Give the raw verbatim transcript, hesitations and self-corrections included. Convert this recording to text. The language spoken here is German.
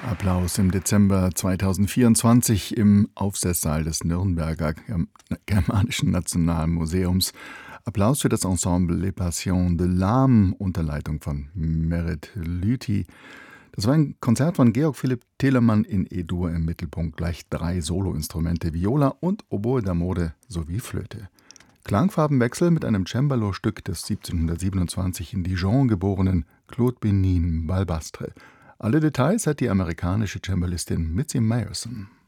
Applaus im Dezember zweitausendvierundzwanzig im Aufsesssaal des Nürnberger Germanischen Nationalmuseums. Applaus für das Ensemble Les Passions de l'Âme unter Leitung von Merit Lüthi. Das war ein Konzert von Georg Philipp Telemann in E-Dur, im Mittelpunkt gleich drei Soloinstrumente, Viola und Oboe d'amore sowie Flöte. Klangfarbenwechsel mit einem Cembalo-Stück des siebzehnhundertsiebenundzwanzig in Dijon geborenen Claude Bénigne Balbastre. Alle Details hat die amerikanische Cembalistin Mitzi Meyerson.